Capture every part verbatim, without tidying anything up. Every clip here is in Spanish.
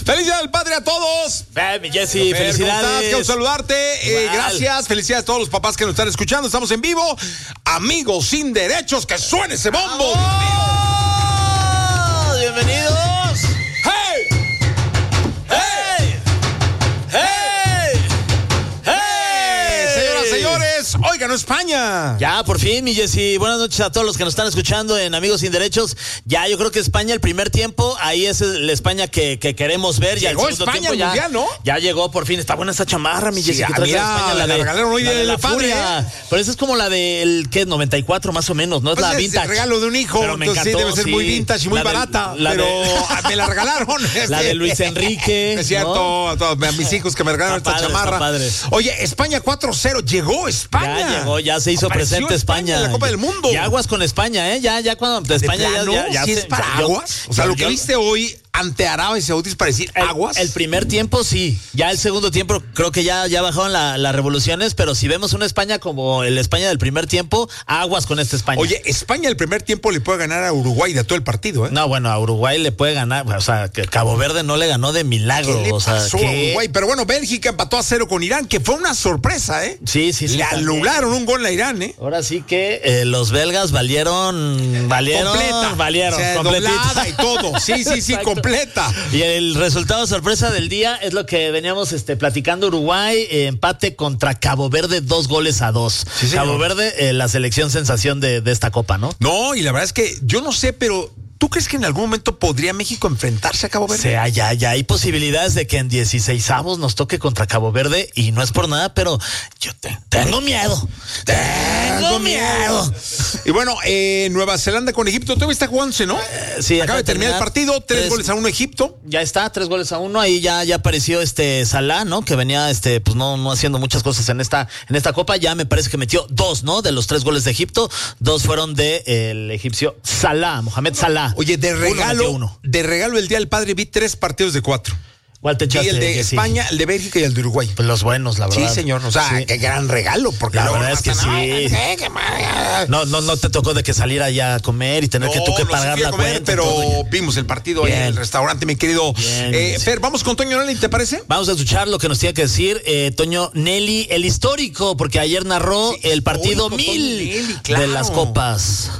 ¡Feliz Día del Padre a todos! Eh, mi Jessy, felicidades. ¿Cómo estás? Quiero saludarte. Eh, gracias. Felicidades a todos los papás que nos están escuchando. Estamos en vivo. Amigos sin derechos, que suene ese bombo. ¡Oh! ¡Bienvenidos! ¡Hey! ¡Hey! ¡Hey! ¡Hey! Señoras, señores, hoy ganó España. Ya, por fin, mi Jessy. Buenas noches a todos los que nos están escuchando en Amigos Sin Derechos. Ya, yo creo que España, el primer tiempo, ahí es la España que, que queremos ver. Ya Llegó el segundo España tiempo al ya, Mundial, ¿no? Ya llegó, por fin. Está buena esa chamarra, mi Sí, Jessy. ah, que trae mira, de España, la la de, regalaron hoy la del la padre, Furia. ¿eh? Pero esa es como la del, ¿qué? noventa y cuatro más o menos, ¿no? Es Pues la es vintage. el regalo de un hijo, Pero me entonces sí, encantó, debe ser sí. muy vintage y muy La de- barata. la pero de- me la regalaron. La de Luis Enrique. Es cierto, ¿no? a, todos, a mis hijos que me regalaron Está esta padre, chamarra. está padre. Oye, España cuatro cero, llegó España. Ya llegó, ya se hizo Apareció presente España. en la Copa del Mundo. Y aguas con España, ¿eh? Ya, ya cuando de ¿De España ya, plano? ya, ya ¿Sí se- es para yo- aguas? O sea, yo- lo que yo- viste hoy ante Arabia Saudí es para decir El, aguas. el primer tiempo sí, ya el segundo tiempo creo que ya, ya bajaron la- las revoluciones, pero si vemos una España como el España del primer tiempo, aguas con esta España. Oye, España el primer tiempo le puede ganar a Uruguay de todo el partido, ¿eh? No, bueno, a Uruguay le puede ganar, o sea, que Cabo Verde no le ganó de milagro. ¿Qué le o sea, pasó a ¿qué? Uruguay? Pero bueno, Bélgica empató a cero con Irán, que fue una sorpresa, ¿eh? Sí, sí, sí. Le también. anularon un gol a Irán, ¿eh? Ahora sí que eh, los belgas valieron, valieron, Completa. valieron, O sea, completita. doblada y todo. Sí, sí, sí, Exacto. completa. Y el resultado sorpresa del día es lo que veníamos este, platicando. Uruguay, eh, empate contra Cabo Verde, dos goles a dos. Sí, señor. Cabo Verde, eh, la selección sensación de, de esta copa, ¿no? No, y la verdad es que yo no sé, pero ¿tú crees que en algún momento podría México enfrentarse a Cabo O Verde? sea, ya, ya hay posibilidades de que en dieciseisavos nos toque contra Cabo Verde y no es por nada, pero yo te- tengo miedo. Tengo miedo. Y bueno, eh, Nueva Zelanda con Egipto, todavía está jugándose, ¿no? Eh, sí, Acaba de terminar el partido, tres, Tres- goles a uno Egipto. Ya está, tres goles a uno. Ahí ya, ya apareció este Salah, ¿no? Que venía, este, pues no, no haciendo muchas cosas en esta, en esta copa. Ya me parece que metió dos, ¿no? De los tres goles de Egipto, dos fueron de eh, el egipcio Salah, Mohamed Salah. Oye, de Uno metió regalo, uno. de regalo el Día del Padre vi tres partidos de cuatro. ¿Cuál te Y echaste? el de Jessy? España, el de Bélgica y el de Uruguay. Pues los buenos, la verdad. Sí, señor. O sea, Sí. qué gran regalo. Porque La luego verdad es que hacen, sí. "Ay, qué- qué mal". No, no, no te tocó de que salir allá a comer y tener que tú que No, no, sí pagar fui a la comer, cuenta. y pero todo. vimos el partido ahí Bien. en el restaurante, mi querido. Bien, Eh, sí. Fer, vamos con Toño Nelly, ¿te parece? Vamos a escuchar lo que nos tiene que decir eh, Toño Nelly, el histórico, porque ayer narró Sí, el partido histórico, mil Toño Nelly, claro. de las copas.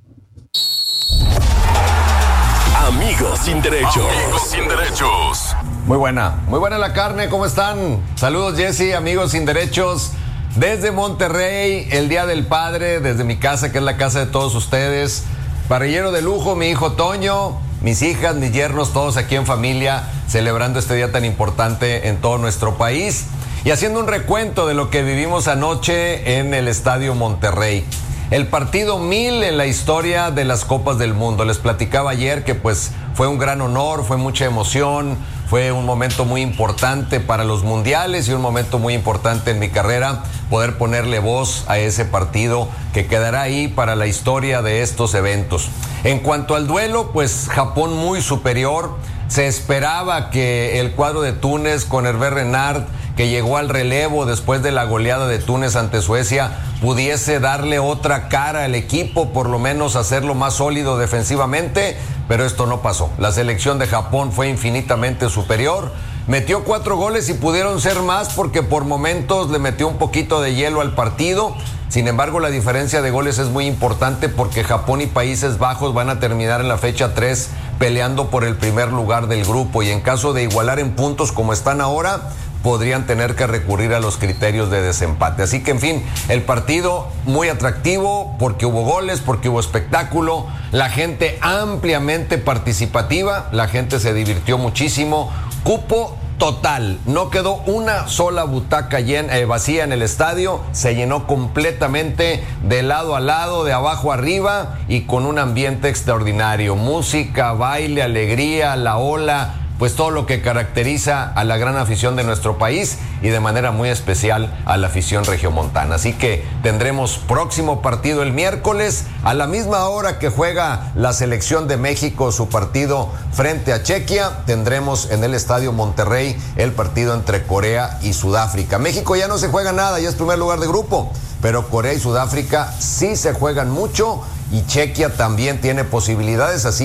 Amigos sin derechos. Amigos sin derechos. Muy buena, muy buena la carne, ¿cómo están? Saludos Jessy, amigos sin derechos, desde Monterrey, el Día del Padre, desde mi casa, que es la casa de todos ustedes. Parrillero de lujo, mi hijo Toño, mis hijas, mis yernos, todos aquí en familia, celebrando este día tan importante en todo nuestro país. Y haciendo un recuento de lo que vivimos anoche en el Estadio Monterrey. El partido mil en la historia de las Copas del Mundo. Les platicaba ayer que pues fue un gran honor, fue mucha emoción, fue un momento muy importante para los mundiales y un momento muy importante en mi carrera, poder ponerle voz a ese partido que quedará ahí para la historia de estos eventos. En cuanto al duelo, pues Japón muy superior. Se esperaba que el cuadro de Túnez con Hervé Renard, que llegó al relevo después de la goleada de Túnez ante Suecia, pudiese darle otra cara al equipo, por lo menos hacerlo más sólido defensivamente, pero esto no pasó. La selección de Japón fue infinitamente superior, metió cuatro goles y pudieron ser más porque por momentos le metió un poquito de hielo al partido. Sin embargo, la diferencia de goles es muy importante porque Japón y Países Bajos van a terminar en la fecha tres peleando por el primer lugar del grupo, y en caso de igualar en puntos como están ahora, podrían tener que recurrir a los criterios de desempate. Así que, en fin, el partido muy atractivo porque hubo goles, porque hubo espectáculo, la gente ampliamente participativa, la gente se divirtió muchísimo, cupo total, no quedó una sola butaca llena, eh, vacía en el estadio, se llenó completamente de lado a lado, de abajo a arriba y con un ambiente extraordinario, música, baile, alegría, la ola, pues todo lo que caracteriza a la gran afición de nuestro país y de manera muy especial a la afición regiomontana. Así que tendremos próximo partido el miércoles a la misma hora que juega la selección de México su partido frente a Chequia. Tendremos en el Estadio Monterrey el partido entre Corea y Sudáfrica. México ya no se juega nada, ya es primer lugar de grupo, pero Corea y Sudáfrica sí se juegan mucho y Chequia también tiene posibilidades, así